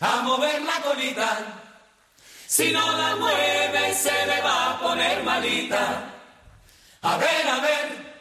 a mover la colita. Si no la mueve se le va a poner malita. A ver,